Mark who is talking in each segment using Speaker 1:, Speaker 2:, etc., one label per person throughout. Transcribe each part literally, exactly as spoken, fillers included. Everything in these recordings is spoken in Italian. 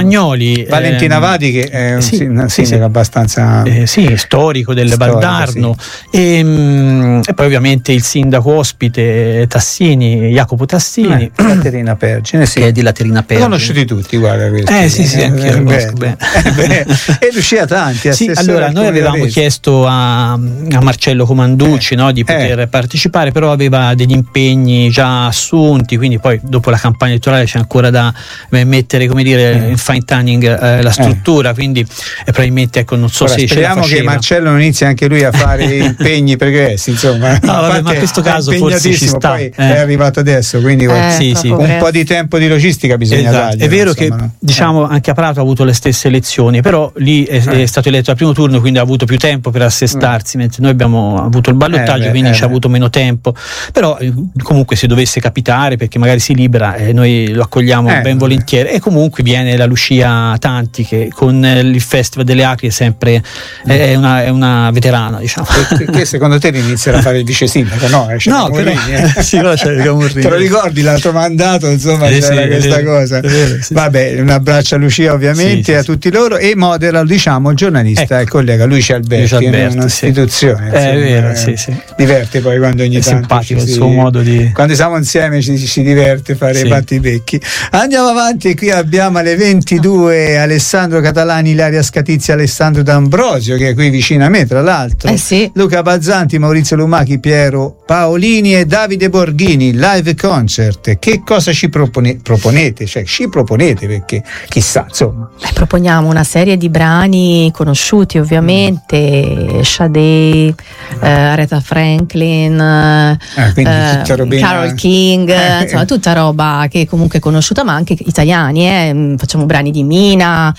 Speaker 1: Romagnoli,
Speaker 2: Valentina
Speaker 1: ehm,
Speaker 2: Vadi che è un
Speaker 1: sì,
Speaker 2: sindaco
Speaker 1: sì, sì.
Speaker 2: abbastanza
Speaker 1: eh, sì, storico del
Speaker 2: storico,
Speaker 1: Valdarno,
Speaker 2: sì.
Speaker 1: e, mh, e poi ovviamente il sindaco ospite Tassini, Jacopo Tassini,
Speaker 2: eh, Laterina Pergine, sì.
Speaker 1: che è di Laterina Pergine.
Speaker 2: Conosciuti tutti, guarda questo.
Speaker 1: Eh sì, sì, anche io lo conosco bene.
Speaker 2: Eh, beh, e Lucia Tanti,
Speaker 1: sì,
Speaker 2: assessore
Speaker 1: allora
Speaker 2: al
Speaker 1: noi
Speaker 2: Comune
Speaker 1: avevamo
Speaker 2: Varese.
Speaker 1: chiesto a, a Marcello Comanducci
Speaker 2: Eh,
Speaker 1: no, di poter
Speaker 2: eh.
Speaker 1: partecipare, però aveva degli impegni già assunti, quindi poi dopo la campagna elettorale c'è ancora da eh, mettere, come dire,
Speaker 2: Eh.
Speaker 1: in fine tuning eh, la struttura, quindi eh, probabilmente ecco, non so
Speaker 2: Ora,
Speaker 1: se ce la
Speaker 2: speriamo
Speaker 1: faceva.
Speaker 2: che Marcello non inizi anche lui a fare impegni pregressi, insomma.
Speaker 1: No,
Speaker 2: A
Speaker 1: vabbè,
Speaker 2: parte
Speaker 1: ma in questo
Speaker 2: è
Speaker 1: caso forse ci
Speaker 2: impegnatissimo,
Speaker 1: sta,
Speaker 2: poi
Speaker 1: eh.
Speaker 2: è arrivato adesso, quindi guarda,
Speaker 1: sì, sì.
Speaker 2: un
Speaker 3: presto.
Speaker 2: po' di tempo di logistica bisogna
Speaker 1: Esatto.
Speaker 2: dargli.
Speaker 1: È vero
Speaker 2: insomma,
Speaker 1: che
Speaker 2: no?
Speaker 1: diciamo anche a Prato ha avuto le stesse elezioni, però lì è,
Speaker 2: Eh.
Speaker 1: è stato eletto al primo turno, quindi ha avuto più tempo per assestarsi, mentre noi abbiamo avuto il ballottaggio,
Speaker 2: Eh beh,
Speaker 1: quindi
Speaker 2: eh
Speaker 1: ci ha
Speaker 2: beh.
Speaker 1: avuto meno tempo. Però eh, comunque se dovesse capitare, perché magari si libera, eh, noi lo accogliamo
Speaker 2: Eh,
Speaker 1: ben volentieri. E comunque viene la Lucia Tanti, che con eh, il Festival delle Acri è sempre eh, è, una, è una veterana, diciamo.
Speaker 2: Che, che secondo te inizierà a fare il vice sindaco? No, esce
Speaker 1: No, però,
Speaker 2: Camurrini, eh.
Speaker 1: sì, però c'è il Camurrini.
Speaker 2: Te lo ricordi l'altro mandato, insomma,
Speaker 1: Eh,
Speaker 2: c'era
Speaker 1: sì,
Speaker 2: questa
Speaker 1: è vero,
Speaker 2: cosa.
Speaker 1: è vero, sì,
Speaker 2: Vabbè, un abbraccio a Lucia ovviamente,
Speaker 1: Sì, sì,
Speaker 2: a
Speaker 1: sì.
Speaker 2: tutti loro, e modera, diciamo, il giornalista,
Speaker 1: Ecco.
Speaker 2: il collega Luigi Alberti,
Speaker 1: Luigi Alberti,
Speaker 2: è un'istituzione.
Speaker 1: sì. È
Speaker 2: insomma,
Speaker 1: vero,
Speaker 2: eh,
Speaker 1: sì, sì.
Speaker 2: Diverte poi quando ogni
Speaker 1: È
Speaker 2: tanto
Speaker 1: simpatico
Speaker 2: ci
Speaker 1: il
Speaker 2: si-
Speaker 1: suo modo di...
Speaker 2: quando siamo insieme ci si diverte fare
Speaker 1: Sì.
Speaker 2: i battibecchi. Andiamo avanti, qui abbiamo alle ventidue Alessandro Catalani, Ilaria Scatizia, Alessandro D'Ambrosio, che è qui vicino a me tra l'altro,
Speaker 3: Eh sì.
Speaker 2: Luca Bazzanti, Maurizio Lumachi, Piero Paolini e Davide Borghini, live concert. Che cosa ci propone- proponete? Cioè ci proponete, perché chissà, insomma.
Speaker 3: Beh, proponiamo una serie di brani conosciuti ovviamente, Sade, eh, Aretha Franklin,
Speaker 2: Ah, quindi
Speaker 3: eh,
Speaker 2: tutta robina-
Speaker 3: Carole King,
Speaker 2: Eh,
Speaker 3: insomma tutta roba che comunque è conosciuta, ma anche italiani, eh. Mm, facciamo brani di Mina,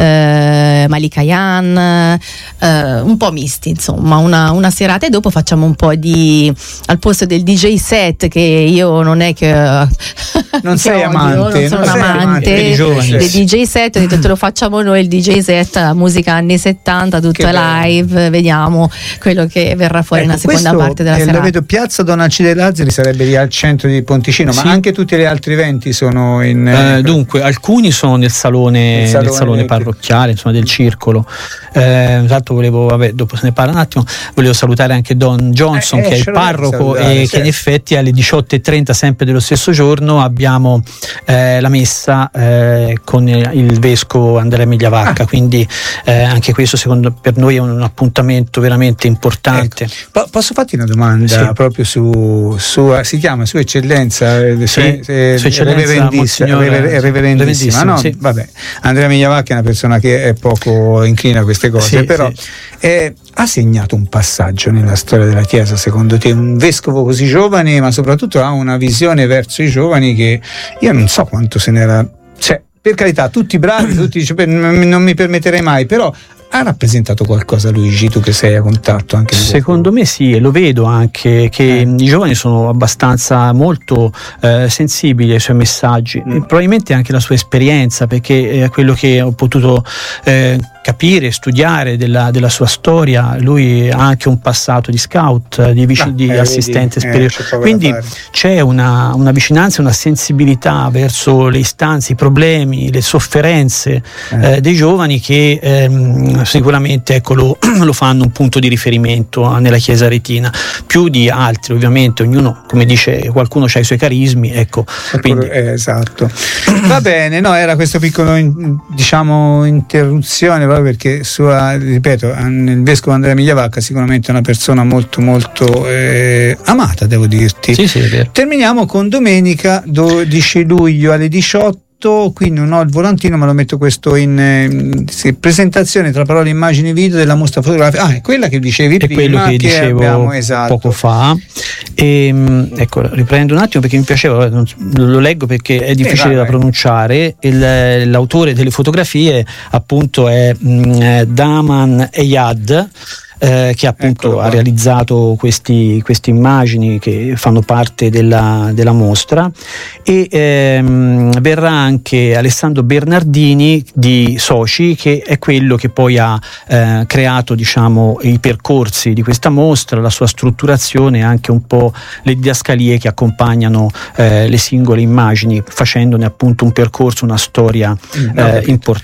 Speaker 3: eh, Malika Yan, eh, un po' misti, insomma, una, una serata, e dopo facciamo un po' di, al posto del D J set, che io non è che
Speaker 2: Non
Speaker 3: che
Speaker 2: sei
Speaker 3: odio,
Speaker 2: amante,
Speaker 3: non sono
Speaker 2: non sei
Speaker 3: un
Speaker 2: amante
Speaker 3: amante
Speaker 1: dei giovani.
Speaker 3: dei D J set, ho detto te lo facciamo noi il D J set, musica anni settanta, tutta
Speaker 2: Che bello.
Speaker 3: live, vediamo quello che verrà fuori
Speaker 2: Ecco,
Speaker 3: nella seconda
Speaker 2: questo,
Speaker 3: parte della
Speaker 2: eh,
Speaker 3: serata.
Speaker 2: lo vedo, Piazza Don Alcide Lazzari sarebbe lì al centro di Ponticino,
Speaker 1: Sì.
Speaker 2: ma anche tutti gli altri eventi sono in
Speaker 1: Eh, dunque, alcuni sono nel salone,
Speaker 2: Nel salone
Speaker 1: nel salone
Speaker 2: del-
Speaker 1: parrocchiale, insomma, del circolo. Eh, tra l'altro volevo, vabbè, dopo se ne parla un attimo, volevo salutare anche Don Johnson,
Speaker 2: Eh,
Speaker 1: che è il
Speaker 2: ce lo devi
Speaker 1: parroco,
Speaker 2: salutare,
Speaker 1: e
Speaker 2: certo.
Speaker 1: che in effetti alle diciotto e trenta, sempre dello stesso giorno, abbiamo eh, la messa eh, con il vescovo Andrea Migliavacca,
Speaker 2: Ah.
Speaker 1: quindi eh, anche questo secondo per noi è un appuntamento veramente importante.
Speaker 2: Ecco. Po- posso farti una domanda
Speaker 1: Sì.
Speaker 2: proprio su, su si chiama Sua Eccellenza, eh,
Speaker 1: Sì,
Speaker 2: se-
Speaker 1: Sua Eccellenza
Speaker 2: reverendissima,
Speaker 1: Monsignor-
Speaker 2: rever- reverendissima,
Speaker 1: reverendissimo,
Speaker 2: no?
Speaker 1: sì.
Speaker 2: Vabbè, Andrea Migliavacca è una persona che è poco inclina a queste cose,
Speaker 1: Sì,
Speaker 2: però
Speaker 1: sì.
Speaker 2: eh, ha segnato un passaggio nella storia della Chiesa, secondo te? Un vescovo così giovane, ma soprattutto ha una visione verso i giovani che io non so quanto se n'era, cioè, per carità, tutti bravi, tutti dice, "Beh, non non mi permetterei mai", però ha rappresentato qualcosa, Luigi, tu che sei a contatto anche di
Speaker 1: Secondo me sì, e lo vedo anche che
Speaker 2: Eh.
Speaker 1: i giovani sono abbastanza molto eh, sensibili ai suoi messaggi,
Speaker 2: Mm.
Speaker 1: e probabilmente anche la sua esperienza, perché è quello che ho potuto eh, capire, studiare della, della sua storia. Lui ha anche un passato di scout, di, vici-
Speaker 2: Ah,
Speaker 1: di
Speaker 2: eh,
Speaker 1: assistente
Speaker 2: vedi, eh,
Speaker 1: spirituale,
Speaker 2: c'è poco da
Speaker 1: quindi
Speaker 2: fare.
Speaker 1: c'è una, una vicinanza, una sensibilità verso le istanze, i problemi, le sofferenze
Speaker 2: Eh.
Speaker 1: eh, dei giovani, che ehm, sicuramente ecco, lo, lo fanno un punto di riferimento nella Chiesa aretina, più di altri ovviamente, ognuno, come dice qualcuno, ha i suoi carismi, ecco, quindi
Speaker 2: Eh, esatto. Va bene, no, era questo piccolo in- diciamo interruzione, proprio perché sua, ripeto, an- il vescovo Andrea Migliavacca sicuramente è una persona molto molto eh, amata, devo dirti.
Speaker 1: sì sì è vero.
Speaker 2: Terminiamo con domenica dodici luglio alle diciotto, qui non ho il volantino ma lo metto questo in eh, sì, presentazione tra parole, immagini, video della mostra fotografica. Ah, è quella che dicevi
Speaker 1: È
Speaker 2: prima,
Speaker 1: quello che dicevo
Speaker 2: abbiamo, esatto.
Speaker 1: poco fa. E, mh, ecco, riprendo un attimo perché mi piaceva, non- lo leggo perché è difficile
Speaker 2: vai,
Speaker 1: da
Speaker 2: vai.
Speaker 1: pronunciare. Il- l'autore delle fotografie appunto è mh, Daman Eyad, eh, che appunto
Speaker 2: Eccolo qua.
Speaker 1: ha realizzato questi, queste immagini che fanno parte della, della mostra, e ehm, verrà anche Alessandro Bernardini di Soci, che è quello che poi ha eh, creato, diciamo, i percorsi di questa mostra, la sua strutturazione e anche un po' le didascalie che accompagnano eh, le singole immagini, facendone appunto un percorso, una storia
Speaker 2: Mm, ho
Speaker 1: eh,
Speaker 2: capito.
Speaker 1: importante.